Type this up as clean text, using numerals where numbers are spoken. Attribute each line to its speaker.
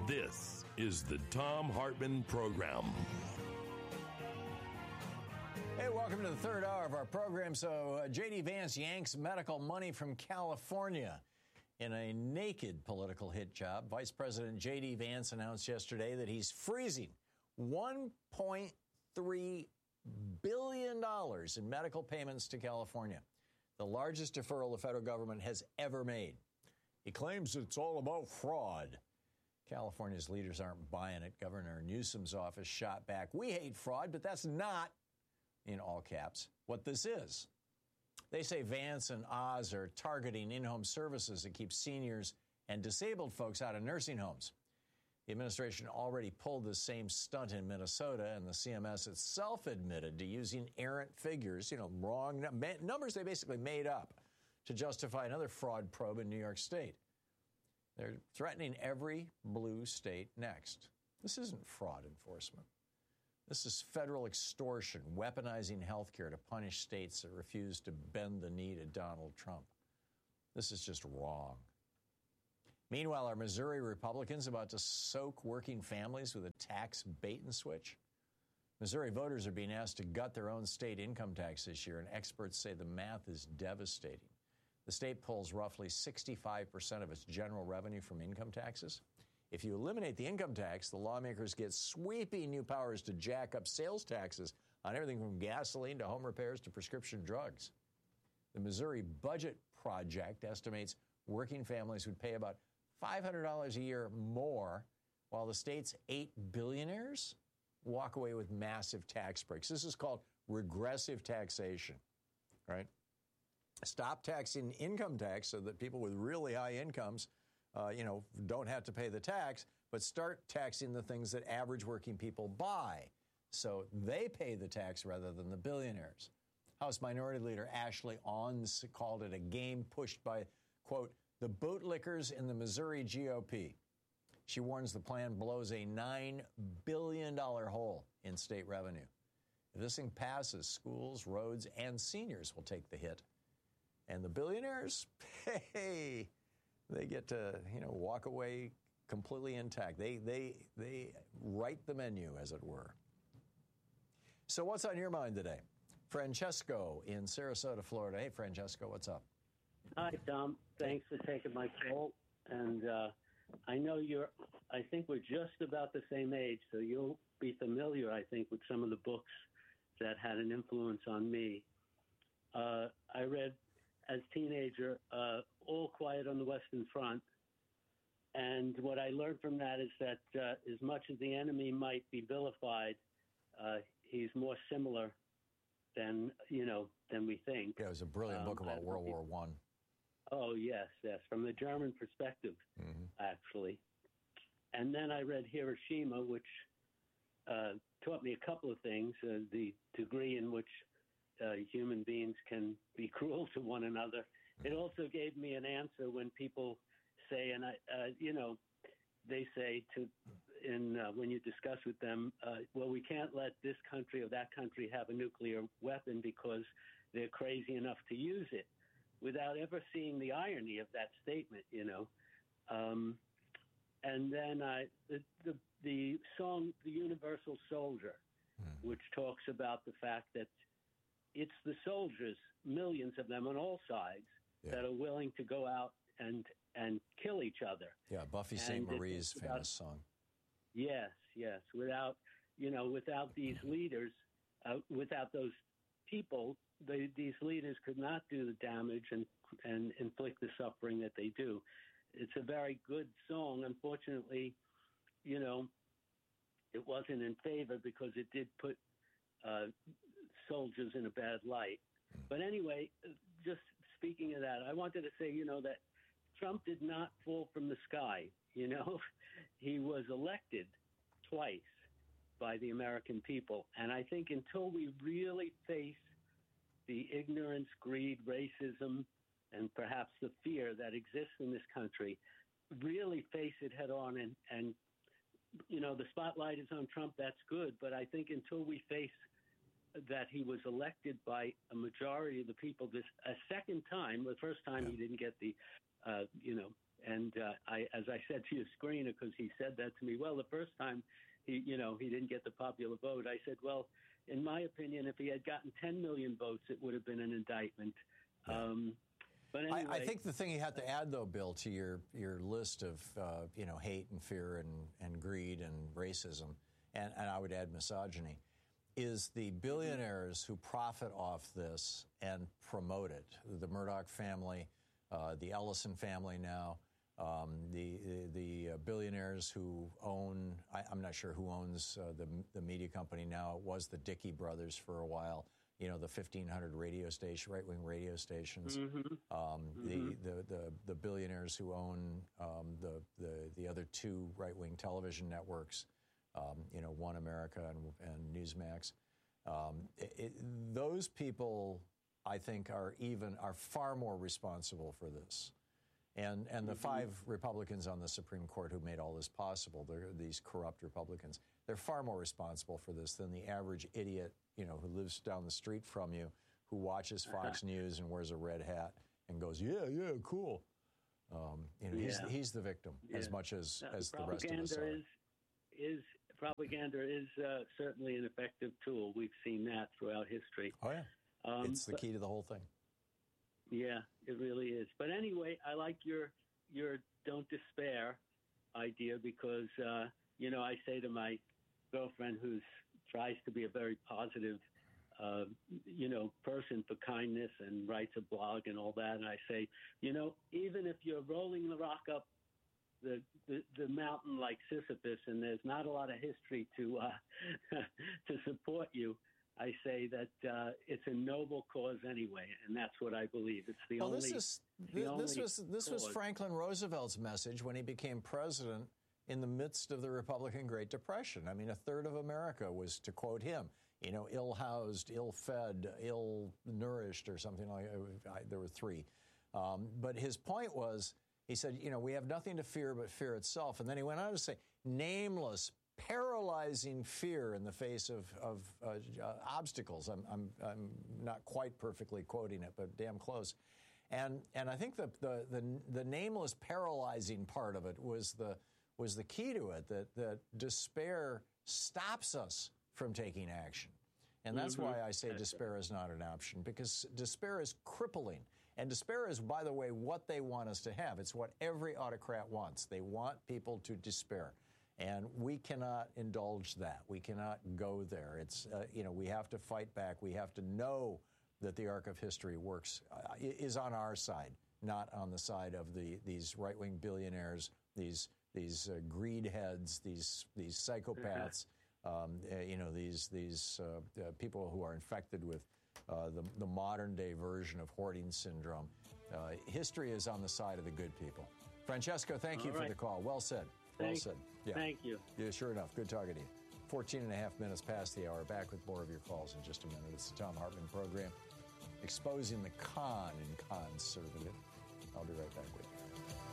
Speaker 1: This is the Thom Hartmann Program.
Speaker 2: Hey, welcome to the third hour of our program. So, J.D. Vance yanks medical money from California. In a naked political hit job, Vice President J.D. Vance announced yesterday that he's freezing $1.3 billion in medical payments to California, the largest deferral the federal government has ever made. He claims it's all about fraud. California's leaders aren't buying it. Governor Newsom's office shot back, "We hate fraud," but that's not, in all caps, what this is. They say Vance and Oz are targeting in-home services that keep seniors and disabled folks out of nursing homes. The administration already pulled the same stunt in Minnesota, and the CMS itself admitted to using errant figures, wrong numbers they basically made up to justify another fraud probe in New York State. They're threatening every blue state next. This isn't fraud enforcement. This is federal extortion, weaponizing health care to punish states that refuse to bend the knee to Donald Trump. This is just wrong. Meanwhile, are Missouri Republicans about to soak working families with a tax bait and switch? Missouri voters are being asked to gut their own state income tax this year, and experts say the math is devastating. The state pulls roughly 65% of its general revenue from income taxes. If you eliminate the income tax, the lawmakers get sweeping new powers to jack up sales taxes on everything from gasoline to home repairs to prescription drugs. The Missouri Budget Project estimates working families would pay about $500 a year more, while the state's 8 billionaires walk away with massive tax breaks. This is called regressive taxation, right? Stop taxing income tax so that people with really high incomes, don't have to pay the tax, but start taxing the things that average working people buy, so they pay the tax rather than the billionaires. House Minority Leader Ashley Owens called it a game pushed by, quote, the bootlickers in the Missouri GOP. She warns the plan blows a $9 billion hole in state revenue. If this thing passes, schools, roads, and seniors will take the hit. And the billionaires, hey, they get to, walk away completely intact. They write the menu, as it were. So what's on your mind today? Francesco in Sarasota, Florida. Hey, Francesco, what's up?
Speaker 3: Hi, Tom. Thanks for taking my call. And I know I think we're just about the same age, so you'll be familiar, I think, with some of the books that had an influence on me. I read, as a teenager, All Quiet on the Western Front. And what I learned from that is that as much as the enemy might be vilified, he's more similar than we think.
Speaker 2: Yeah, it was a brilliant book about World War I.
Speaker 3: Oh, yes, from the German perspective, actually. And then I read Hiroshima, which taught me a couple of things, the degree in which human beings can be cruel to one another. It also gave me an answer when people say, and they say when you discuss with them, well, we can't let this country or that country have a nuclear weapon because they're crazy enough to use it, without ever seeing the irony of that statement, And then the song, The Universal Soldier, which talks about the fact that it's the soldiers, millions of them on all sides, that are willing to go out and kill each other.
Speaker 2: Yeah, Buffy St. Marie's famous song.
Speaker 3: Yes. Without these leaders, without those people, these leaders could not do the damage and inflict the suffering that they do. It's a very good song. Unfortunately, it wasn't in favor because it did put soldiers in a bad light. But anyway, just speaking of that, I wanted to say, that Trump did not fall from the sky. He was elected twice by the American people. And I think until we really face the ignorance, greed, racism, and perhaps the fear that exists in this country, really face it head on. And the spotlight is on Trump. That's good. But I think until we face that he was elected by a majority of the people a second time, the first time he didn't get the, And as I said to your screener, because he said that to me, well, the first time he didn't get the popular vote. I said, well, in my opinion, if he had gotten 10 million votes, it would have been an indictment.
Speaker 2: Yeah.
Speaker 3: But anyway,
Speaker 2: I think the thing you have to add, though, Bill, to your list of hate and fear and greed and racism, and I would add misogyny, is the billionaires who profit off this and promote it. The Murdoch family, the Ellison family now, the billionaires who own, I'm not sure who owns the media company now. It was the Dickey brothers for a while. The 1,500 right-wing radio stations. The billionaires who own the other two right-wing television networks. One America and Newsmax. Those people, I think, are far more responsible for this. And the 5 Republicans on the Supreme Court who made all this possible, these corrupt Republicans, they're far more responsible for this than the average idiot, who lives down the street from you, who watches Fox News and wears a red hat and goes, yeah, cool. He's the victim as much as the rest of us are.
Speaker 3: Propaganda is certainly an effective tool. We've seen that throughout history.
Speaker 2: Oh, yeah. It's the key to the whole thing.
Speaker 3: Yeah, it really is. But anyway, I like your don't despair idea because, I say to my girlfriend who tries to be a very positive, person for kindness and writes a blog and all that, and I say, even if you're rolling the rock up the mountain like Sisyphus and there's not a lot of history to to support you, I say that it's a noble cause anyway, and that's what I believe. It's the only.
Speaker 2: This was Franklin Roosevelt's message when he became president in the midst of the Republican Great Depression. I mean, a third of America was, to quote him, ill-housed, ill-fed, ill-nourished, or something like that. There were 3, but his point was, he said, we have nothing to fear but fear itself, and then he went on to say, nameless, paralyzing fear in the face of obstacles. I'm not quite perfectly quoting it, but damn close. And I think the nameless, paralyzing part of it was the key to it. That despair stops us from taking action, and that's why I say despair is not an option, because despair is crippling. And despair is, by the way, what they want us to have. It's what every autocrat wants. They want people to despair. And we cannot indulge that. We cannot go there. It's, we have to fight back. We have to know that the arc of history is on our side, not on the side of these right-wing billionaires, these greed heads, these psychopaths, these people who are infected with the modern-day version of hoarding syndrome. History is on the side of the good people. Francesco, thank you for the call. Well said. Well said. Yeah.
Speaker 3: Thank you.
Speaker 2: Yeah, sure enough. Good talking to you. 14 and a half minutes past the hour. Back with more of your calls in just a minute. It's the Thom Hartmann program, exposing the con in conservative. I'll be right back with you.